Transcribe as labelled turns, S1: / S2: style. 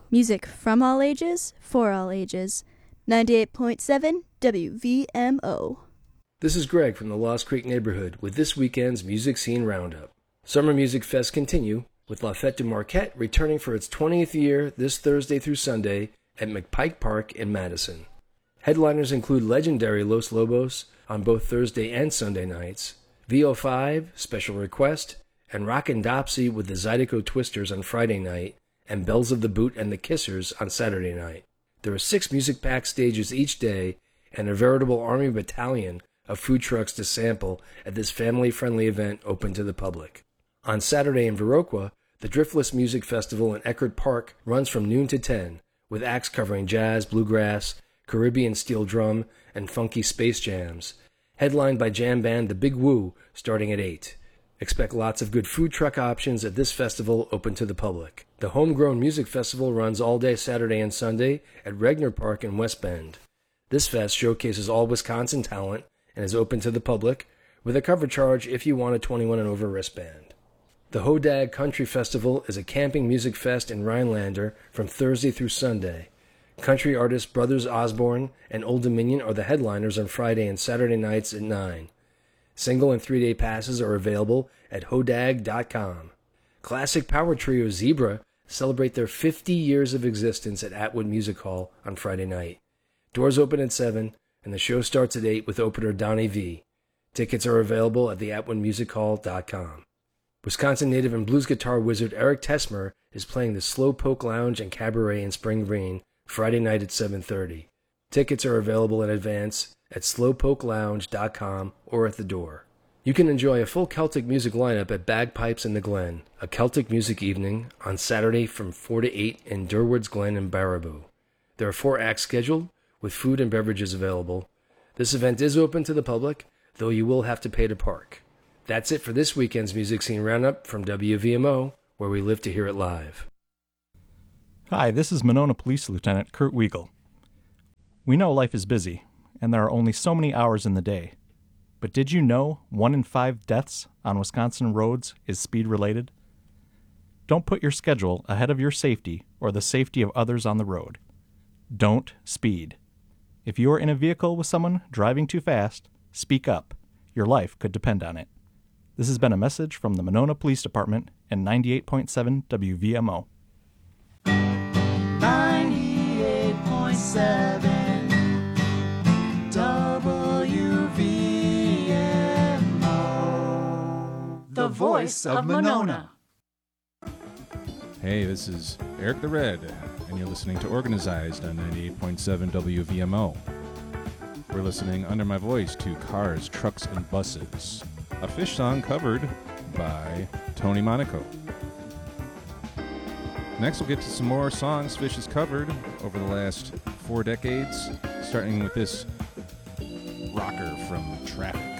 S1: Music from all ages, for all ages. 98.7 WVMO.
S2: This is Greg from the Lost Creek neighborhood with this weekend's Music Scene Roundup. Summer Music Fest continue with La Fête de Marquette returning for its 20th year this Thursday through Sunday at McPike Park in Madison. Headliners include legendary Los Lobos on both Thursday and Sunday nights, VO5, Special Request, and Rockin' Dopsy with the Zydeco Twisters on Friday night, and Bells of the Boot and the Kissers on Saturday night. There are 6 music-packed stages each day and a veritable army battalion of food trucks to sample at this family-friendly event open to the public. On Saturday in Viroqua, the Driftless Music Festival in Eckerd Park runs from noon to 10, with acts covering jazz, bluegrass, Caribbean steel drum, and funky space jams, headlined by jam band The Big Woo starting at 8. Expect lots of good food truck options at this festival open to the public. The Homegrown Music Festival runs all day Saturday and Sunday at Regner Park in West Bend. This fest showcases all Wisconsin talent and is open to the public, with a cover charge if you want a 21 and over wristband. The Hodag Country Festival is a camping music fest in Rhinelander from Thursday through Sunday. Country artists Brothers Osborne and Old Dominion are the headliners on Friday and Saturday nights at 9. Single and 3-day passes are available at hodag.com. Classic power trio Zebra celebrate their 50 years of existence at Atwood Music Hall on Friday night. Doors open at 7, and the show starts at 8 with opener Donnie V. Tickets are available at theatwoodmusichall.com. Wisconsin native and blues guitar wizard Eric Tesmer is playing the Slow Poke Lounge and Cabaret in Spring Green Friday night at 7:30. Tickets are available in advance at slowpokelounge.com or at the door. You can enjoy a full Celtic music lineup at Bagpipes in the Glen, a Celtic music evening on Saturday from 4 to 8 in Durward's Glen in Baraboo. There are 4 acts scheduled, with food and beverages available. This event is open to the public, though you will have to pay to park. That's it for this weekend's Music Scene Roundup from WVMO, where we live to hear it live.
S3: Hi, this is Monona Police Lieutenant Kurt Weigel. We know life is busy, and there are only so many hours in the day. But did you know 1 in 5 deaths on Wisconsin roads is speed-related? Don't put your schedule ahead of your safety or the safety of others on the road. Don't speed. If you are in a vehicle with someone driving too fast, speak up. Your life could depend on it. This has been a message from the Monona Police Department and 98.7 WVMO.
S4: 98.7 WVMO, the voice of Monona.
S5: Hey, this is Eric the Red, and you're listening to Organized on 98.7 WVMO. We're listening under my voice to Cars, Trucks, and Buses, a Fish song covered by Tony Monaco. Next, we'll get to some more songs Fish has covered over the last 4 decades, starting with this rocker from Traffic.